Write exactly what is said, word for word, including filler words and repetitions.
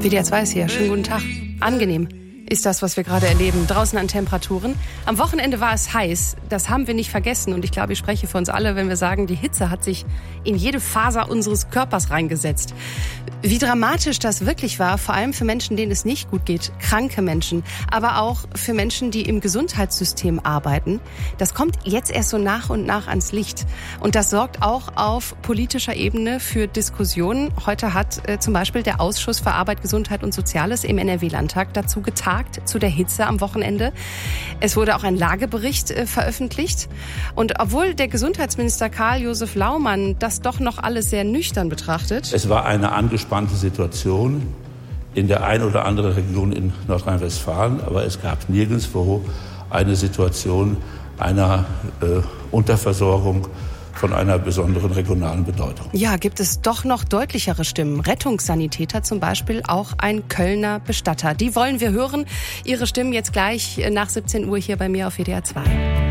W D R zwei ist hier. Schönen guten Tag. Angenehm ist das, was wir gerade erleben. Draußen an Temperaturen. Am Wochenende war es heiß. Das haben wir nicht vergessen. Und ich glaube, ich spreche für uns alle, wenn wir sagen, die Hitze hat sich in jede Faser unseres Körpers reingesetzt. Wie dramatisch das wirklich war, vor allem für Menschen, denen es nicht gut geht, kranke Menschen, aber auch für Menschen, die im Gesundheitssystem arbeiten, das kommt jetzt erst so nach und nach ans Licht. Und das sorgt auch auf politischer Ebene für Diskussionen. Heute hat äh, zum Beispiel der Ausschuss für Arbeit, Gesundheit und Soziales im N R W-Landtag dazu getagt, zu der Hitze am Wochenende. Es wurde auch ein Lagebericht äh, veröffentlicht. Und obwohl der Gesundheitsminister Karl-Josef Laumann das doch noch alles sehr nüchtern betrachtet. Es war eine angespannte Situation in der ein oder anderen Region in Nordrhein-Westfalen, aber es gab nirgendwo eine Situation einer äh, Unterversorgung von einer besonderen regionalen Bedeutung. Ja, gibt es doch noch deutlichere Stimmen. Rettungssanitäter zum Beispiel, auch ein Kölner Bestatter. Die wollen wir hören. Ihre Stimmen jetzt gleich nach siebzehn Uhr hier bei mir auf W D R zwei.